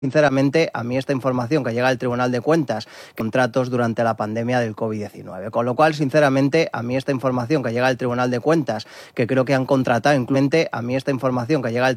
Sinceramente, a mí esta información que llega al Tribunal de Cuentas, contratos durante la pandemia del COVID-19. Con lo cual, sinceramente, a mí esta información que llega al Tribunal de Cuentas, que creo que han contratado, incluso a mí esta información que llega al